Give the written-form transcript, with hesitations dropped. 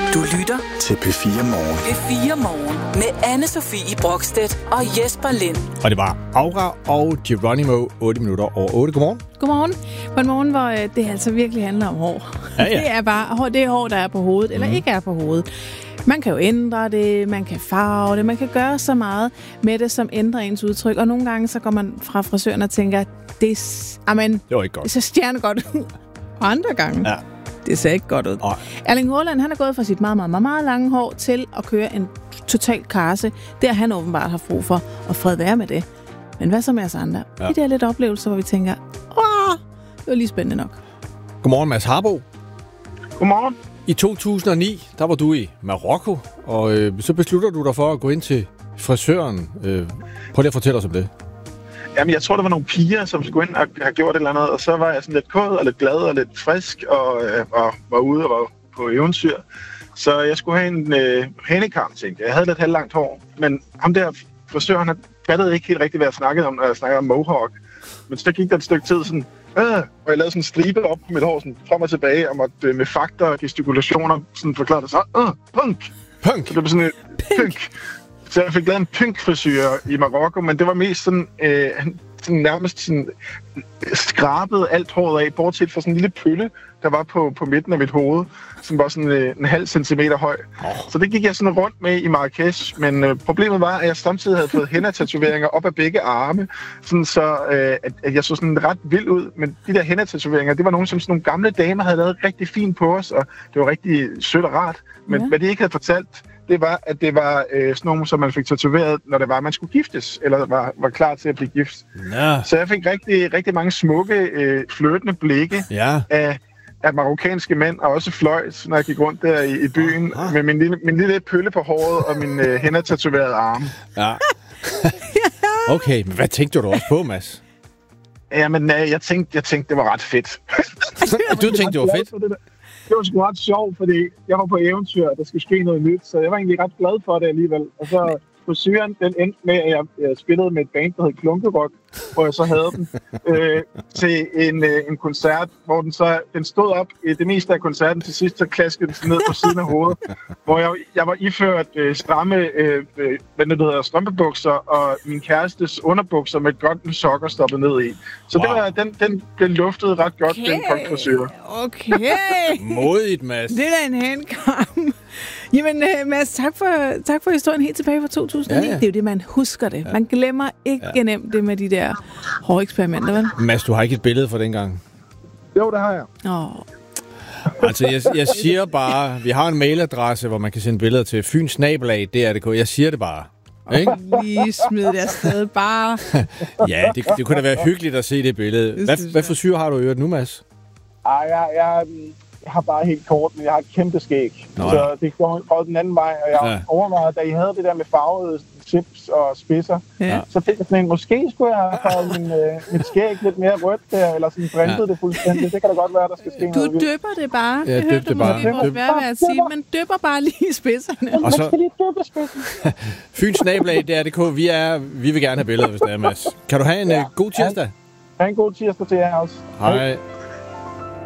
Du lytter til P4 Morgen. P4 Morgen med Anne-Sophie Brokstedt og Jesper Lind. Og det var Aura og Geronimo 8 minutter over 8. Godmorgen. Godmorgen. På en morgen, hvor det altså virkelig handler om hår. Ja. Det er bare det hår, der er på hovedet, eller ikke er på hovedet. Man kan jo ændre det, man kan farve det, man kan gøre så meget med det, som ændrer ens udtryk. Og nogle gange, så går man fra frisøren og tænker, det var ikke godt. Det ser stjernegodt ud. Og andre gange, det ser ikke godt ud. Erling Haaland, han er gået fra sit meget, meget, meget, meget lange hår til at køre en total karse. Det har han åbenbart haft brug for, og fred være med det. Men hvad så med os andre? De der lidt oplevelser, hvor vi tænker, det var lige spændende nok. Godmorgen, Mads Harbo. Godmorgen. I 2009, der var du i Marokko, og så beslutter du dig for at gå ind til frisøren. Prøv lige at fortælle os om det. Jamen, jeg tror, der var nogle piger, som skulle ind og have gjort et eller andet, og så var jeg sådan lidt kåd og lidt glad og lidt frisk, og var ude og var på eventyr. Så jeg skulle have en hanekam, tænkte jeg. Jeg havde lidt halvlangt hår, men ham der frisøren, han fattede ikke helt rigtigt, hvad jeg snakkede om, når jeg snakkede om mohawk. Men så gik der et stykke tid sådan, og jeg lavede sådan en stribe op på mit hår, sådan frem og tilbage, og måtte med fakter og gestikulationer sådan forklare det så, punk! Punk! Så det blev sådan et punk! Så jeg fik lavet en punk-frisyr i Marokko, men det var mest sådan, sådan nærmest sådan skrabet alt håret af, bortset fra sådan en lille pølle, der var på midten af mit hoved, som var sådan en halv centimeter høj. Så det gik jeg sådan rundt med i Marrakesh, men problemet var, at jeg samtidig havde fået henna-tatoveringer op ad begge arme, sådan så at jeg så sådan ret vild ud. Men de der henna-tatoveringer, det var nogle, som sådan nogle gamle damer havde lavet rigtig fint på os, og det var rigtig sødt og rart. Men hvad de ikke havde fortalt, det var, at det var sådan nogle, som man fik tatoveret, når det var, at man skulle giftes, eller var klar til at blive gift. Ja. Så jeg fik rigtig, rigtig mange smukke, flirtende blikke af marokkanske mænd, og også fløjt, når jeg gik rundt der i byen, med min lille pølle på håret og min hænder-tatoverede arme. Ja. Okay, men hvad tænkte du også på, Mads? Jamen, jeg tænkte, det var ret fedt. Du tænkte, det var fedt? Det var sgu ret sjovt, fordi jeg var på eventyr, og der skulle ske noget nyt, så jeg var egentlig ret glad for det alligevel. Og så frisyren, den endte med, at jeg spillede med et band, der hed Klunkerok, hvor jeg så havde den til en koncert, hvor den stod op i det meste af koncerten. Til sidst så klaskede den ned på siden af hovedet, hvor jeg var iført stramme strømpebukser og min kærestes underbukser med et godt sokker stoppet ned i. Så det var, den luftede ret godt, den punkfrisyr. Okay. Modigt, Mads. Det er da en handkram. Jamen, Mads, tak for historien helt tilbage fra 2009. Ja. Det er jo det, man husker det. Man glemmer ikke nemt det med de der hårde eksperimenter, vel? Mads, du har ikke et billede for dengang? Jo, det har jeg. Altså, jeg siger bare, vi har en mailadresse, hvor man kan sende billeder til fynsnabelag.dr.dk. Jeg siger det bare. Ikke? Lige smid det afsted, bare. Ja, det kunne da være hyggeligt at se det billede. Hvad frisyr har du i øvrigt nu, Mads? Jeg har bare helt kort, men jeg har et kæmpe skæg. Så det går den anden vej, og jeg overvejede, da I havde det der med farvede tips og spidser, så fik jeg sådan en, måske skulle jeg have farvet mit skæg lidt mere rødt der, eller sådan brintet det fuldstændig. Det kan da godt være, der skal ske noget. Du dypper det bare. Ja, dyp det bare. Det må være at sige, man dypper bare lige spidserne. Og så skal lige dyppe spidsen. Fynsnabelag.dr.dk. Vi vil gerne have billeder, hvis det er, Mads. Kan du have en god tirsdag? Ha' en god tirsdag til jer også. Hej.